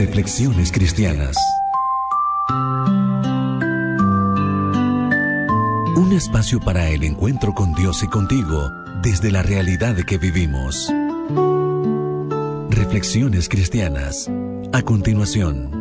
Reflexiones Cristianas. Un espacio para el encuentro con Dios y contigo desde la realidad que vivimos. Reflexiones Cristianas. A continuación.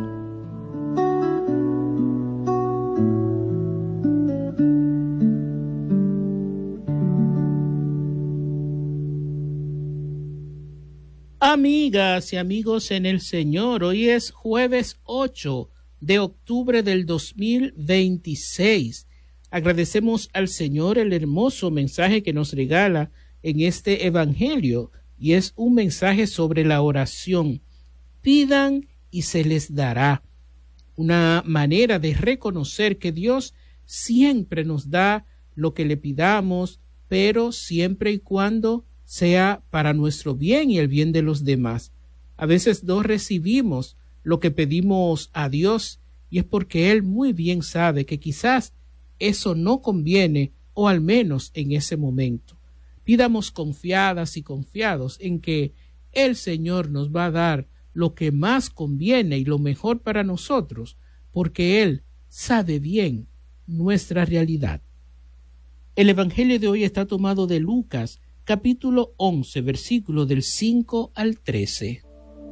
Amigas y amigos en el Señor, hoy es jueves 8 de octubre del 2026. Agradecemos al Señor el hermoso mensaje que nos regala en este evangelio, y es un mensaje sobre la oración. Pidan y se les dará. Una manera de reconocer que Dios siempre nos da lo que le pidamos, pero siempre y cuando sea para nuestro bien y el bien de los demás. A veces no recibimos lo que pedimos a Dios, y es porque Él muy bien sabe que quizás eso no conviene, o al menos en ese momento. Pidamos confiadas y confiados en que el Señor nos va a dar lo que más conviene y lo mejor para nosotros, porque Él sabe bien nuestra realidad. El evangelio de hoy está tomado de Lucas, capítulo 11, versículo del 5 al 13.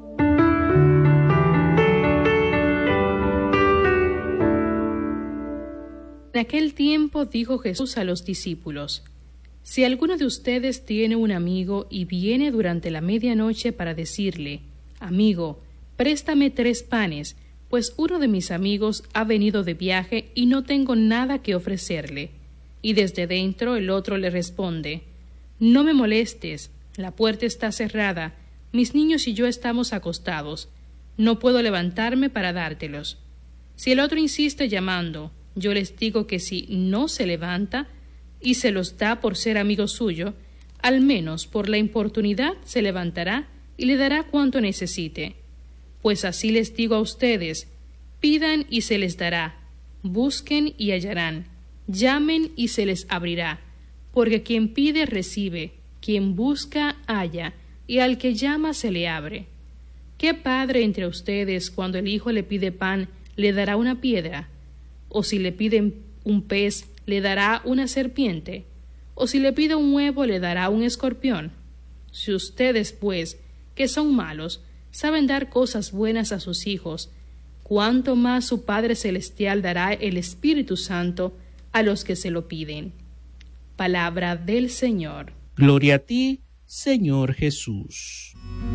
En aquel tiempo dijo Jesús a los discípulos: Si alguno de ustedes tiene un amigo y viene durante la medianoche para decirle: Amigo, préstame 3 panes, pues uno de mis amigos ha venido de viaje y no tengo nada que ofrecerle. Y desde dentro el otro le responde: No me molestes, la puerta está cerrada, mis niños y yo estamos acostados, no puedo levantarme para dártelos. Si el otro insiste llamando, yo les digo que si no se levanta y se los da por ser amigo suyo, al menos por la importunidad se levantará y le dará cuanto necesite. Pues así les digo a ustedes: pidan y se les dará, busquen y hallarán, llamen y se les abrirá. Porque quien pide recibe, quien busca halla, y al que llama se le abre. ¿Qué padre entre ustedes, cuando el hijo le pide pan, le dará una piedra? ¿O si le piden un pez, le dará una serpiente? ¿O si le pide un huevo, le dará un escorpión? Si ustedes, pues, que son malos, saben dar cosas buenas a sus hijos, ¿cuánto más su Padre Celestial dará el Espíritu Santo a los que se lo piden? Palabra del Señor. Gloria a ti, Señor Jesús.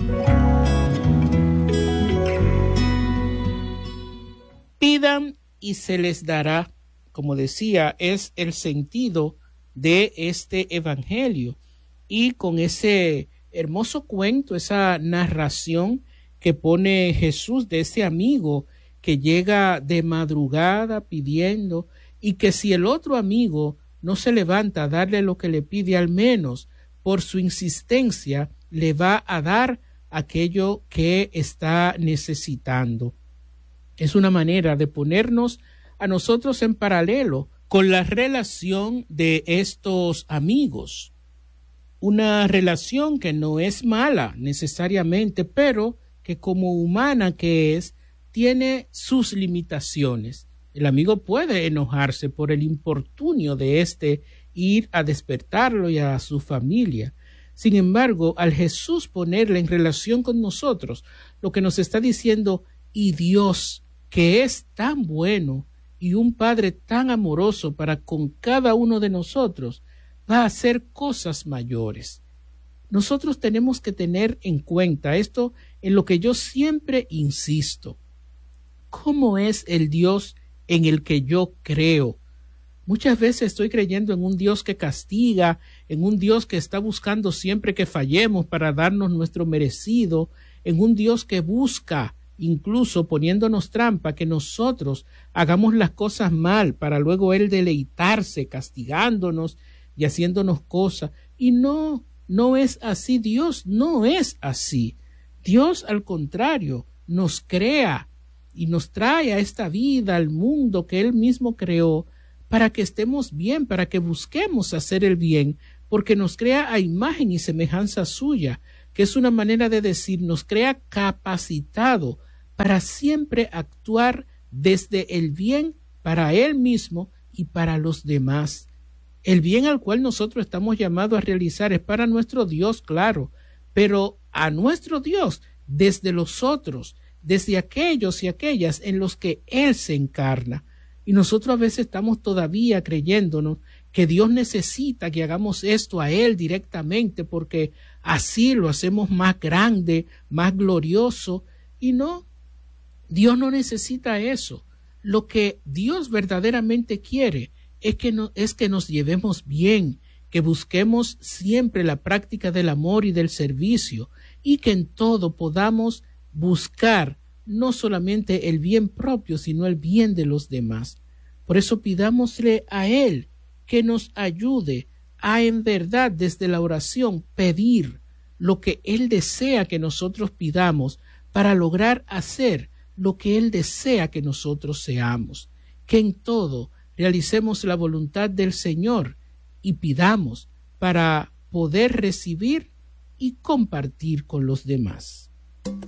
Pidan y se les dará, como decía, es el sentido de este evangelio. Y con ese hermoso cuento, esa narración que pone Jesús de ese amigo que llega de madrugada pidiendo, y que si el otro amigo no se levanta a darle lo que le pide, al menos por su insistencia le va a dar aquello que está necesitando. Es una manera de ponernos a nosotros en paralelo con la relación de estos amigos. Una relación que no es mala necesariamente, pero que como humana que es, tiene sus limitaciones. El amigo puede enojarse por el importunio de ir a despertarlo y a su familia. Sin embargo, al Jesús ponerle en relación con nosotros, lo que nos está diciendo: y Dios, que es tan bueno y un Padre tan amoroso para con cada uno de nosotros, va a hacer cosas mayores. Nosotros tenemos que tener en cuenta esto, en lo que yo siempre insisto. ¿Cómo es el Dios en el que yo creo? Muchas veces estoy creyendo en un Dios que castiga, en un Dios que está buscando siempre que fallemos para darnos nuestro merecido, en un Dios que busca, incluso poniéndonos trampa, que nosotros hagamos las cosas mal para luego Él deleitarse castigándonos y haciéndonos cosas. Y no es así. Dios no es así. Dios, al contrario, nos crea y nos trae a esta vida, al mundo que Él mismo creó, para que estemos bien, para que busquemos hacer el bien, porque nos crea a imagen y semejanza suya, que es una manera de decir, nos crea capacitado para siempre actuar desde el bien para él mismo y para los demás. El bien al cual nosotros estamos llamados a realizar es para nuestro Dios, claro, pero a nuestro Dios desde los otros, desde aquellos y aquellas en los que Él se encarna. Y nosotros a veces estamos todavía creyéndonos que Dios necesita que hagamos esto a Él directamente porque así lo hacemos más grande, más glorioso. Y no, Dios no necesita eso. Lo que Dios verdaderamente quiere es que nos llevemos bien, que busquemos siempre la práctica del amor y del servicio y que en todo podamos buscar no solamente el bien propio, sino el bien de los demás. Por eso pidámosle a Él que nos ayude a en verdad desde la oración pedir lo que Él desea que nosotros pidamos para lograr hacer lo que Él desea que nosotros seamos. Que en todo realicemos la voluntad del Señor y pidamos para poder recibir y compartir con los demás.